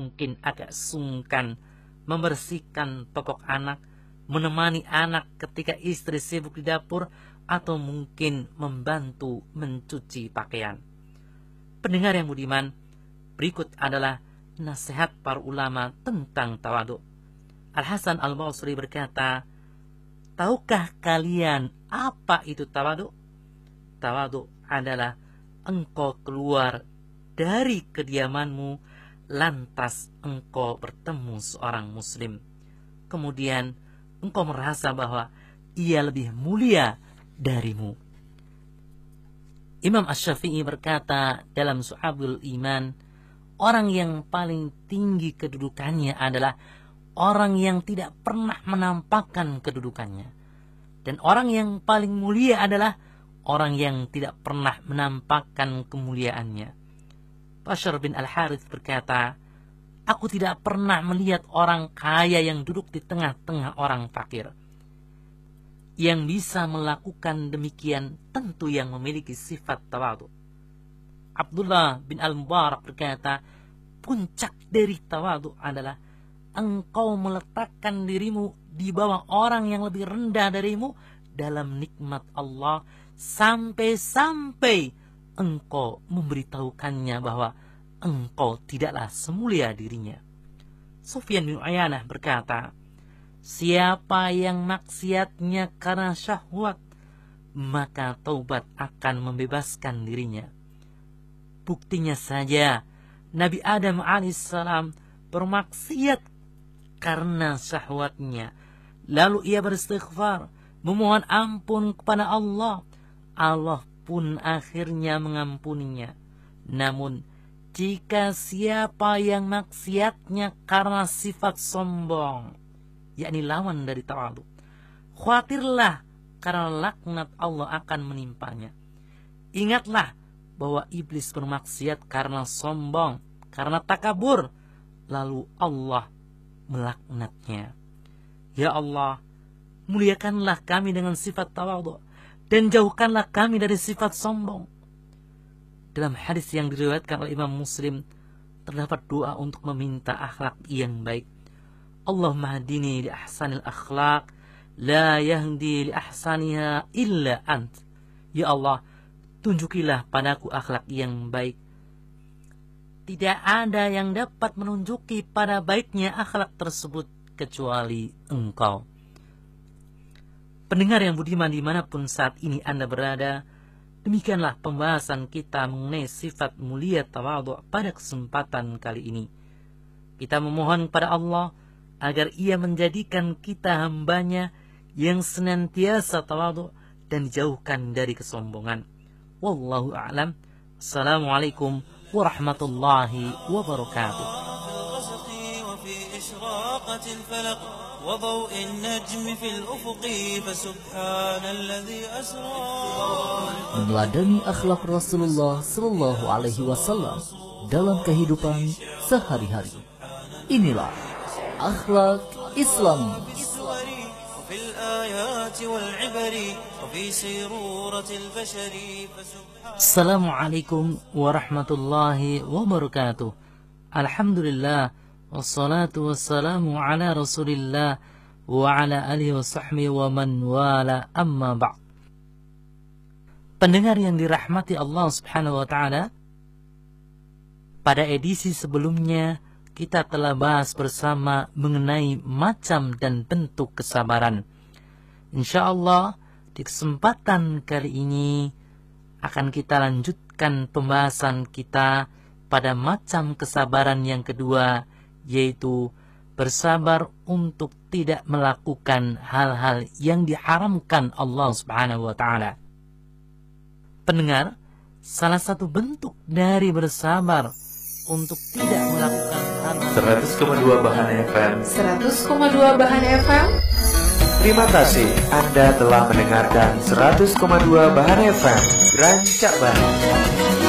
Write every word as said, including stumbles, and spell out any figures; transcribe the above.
mungkin agak sungkan membersihkan popok anak, menemani anak ketika istri sibuk di dapur, atau mungkin membantu mencuci pakaian. Pendengar yang budiman, berikut adalah nasihat para ulama tentang tawadhu. Al-Hasan Al-Basri berkata, tahukah kalian apa itu tawadhu? Tawadhu adalah engkau keluar dari kediamanmu, lantas engkau bertemu seorang muslim. Kemudian engkau merasa bahwa ia lebih mulia darimu. Imam Asy-Syafi'i berkata dalam Syu'abul Iman, orang yang paling tinggi kedudukannya adalah orang yang tidak pernah menampakkan kedudukannya. Dan orang yang paling mulia adalah orang yang tidak pernah menampakkan kemuliaannya. Bashr bin Al-Harith berkata, aku tidak pernah melihat orang kaya yang duduk di tengah-tengah orang fakir. Yang bisa melakukan demikian tentu yang memiliki sifat tawadhu. Abdullah bin Al-Mubarak berkata, puncak dari tawadhu adalah engkau meletakkan dirimu di bawah orang yang lebih rendah darimu dalam nikmat Allah, sampai-sampai engkau memberitahukannya bahwa engkau tidaklah semulia dirinya. Sufyan bin Uyainah berkata, siapa yang maksiatnya karena syahwat, maka taubat akan membebaskan dirinya. Buktinya saja, Nabi Adam alaihissalam bermaksiat karena syahwatnya. Lalu ia beristighfar, memohon ampun kepada Allah. Allah pun akhirnya mengampuninya. Namun, jika siapa yang maksiatnya karena sifat sombong, yakni lawan dari tawadhu, khawatirlah karena laknat Allah akan menimpanya. Ingatlah bahwa iblis bermaksiat karena sombong, karena takabur, lalu Allah melaknatnya. Ya Allah, muliakanlah kami dengan sifat tawadhu dan jauhkanlah kami dari sifat sombong. Dalam hadis yang diriwayatkan oleh Imam Muslim terdapat doa untuk meminta akhlak yang baik. Allahumma hadini li ahsanil akhlaq, la yahdi li ahsaniha illa ant. Ya Allah, tunjukilah padaku akhlak yang baik. Tidak ada yang dapat menunjuki pada baiknya akhlak tersebut kecuali Engkau. Pendengar yang budiman dimanapun saat ini Anda berada, demikianlah pembahasan kita mengenai sifat mulia tawadhu pada kesempatan kali ini. Kita memohon kepada Allah agar Ia menjadikan kita hambanya yang senantiasa tawadhu dan dijauhkan dari kesombongan. Wallahu a'lam. Assalamualaikum warahmatullahi wabarakatuh. وضوء النجم في الأفق فسبحان الذي أسرى. Meneladani akhlak Rasulullah Sallallahu Alaihi Wasallam dalam kehidupan sehari-hari. Inilah akhlak Islam. Assalamualaikum warahmatullahi wabarakatuh. Alhamdulillah, wassalatu wassalamu ala Rasulillah wa ala alihi wa sahbihi wa man wala, amma ba'd. Pendengar yang dirahmati Allah Subhanahu wa taala, pada edisi sebelumnya kita telah bahas bersama mengenai macam dan bentuk kesabaran. Insyaallah di kesempatan kali ini akan kita lanjutkan pembahasan kita pada macam kesabaran yang kedua, yaitu bersabar untuk tidak melakukan hal-hal yang diharamkan Allah Subhanahu wa taala. Pendengar, salah satu bentuk dari bersabar untuk tidak melakukan hal-hal seratus koma dua Bahan F M seratus koma dua Bahan F M. Terima kasih Anda telah mendengarkan seratus koma dua Bahan F M Rancak Bahan.